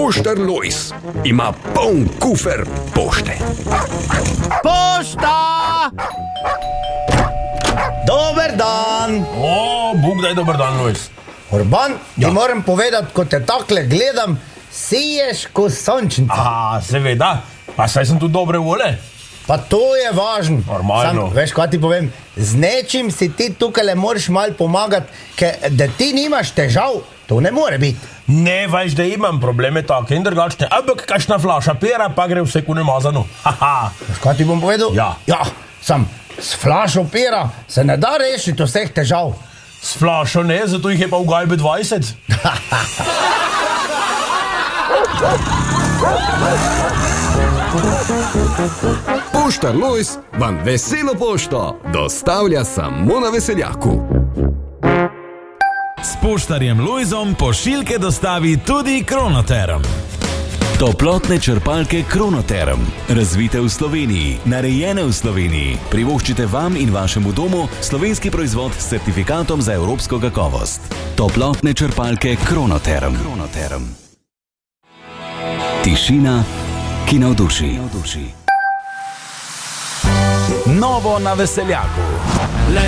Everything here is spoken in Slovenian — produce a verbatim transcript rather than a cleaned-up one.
Poštar Lojz ima poln kufer pošte. Pošta! Dober dan! O, Bog daj dober dan, Lojz. Urban, ti Ja. moram povedati, ko te takle gledam, siješ ko sončnica. Aha, seveda, pa saj sem tu dobre vole. Pa to je važno. Normalno. Sam, veš, kaj ti povem? Z nečim si ti tukaj le moraš malo pomagati, ker da ti nimaš težav, to ne more biti. Ne, veš, da imam probleme take in drugačne, ampak kakšna flaša pera pa gre vse ko nemazano. Haha. Veš, kaj ti bom povedal? Ja. Ja, sam, s flašo pera se ne da rešiti vseh težav. S flašo ne, zato jih je pa v gajbi dvajset. Poštar Lojz vam veselo pošto dostavlja samo na Veseljaku. S poštarjem Lojzom pošiljke dostavi tudi Kronoterm. Toplotne črpalke Kronoterm, razvite v Sloveniji, narejene v Sloveniji. Privoščite vam in vašemu domu slovenski proizvod s certifikatom za evropsko kakovost. Toplotne črpalke Kronoterm. Kronoterm. Tišina, ki navduši. Novo na Veseljaku.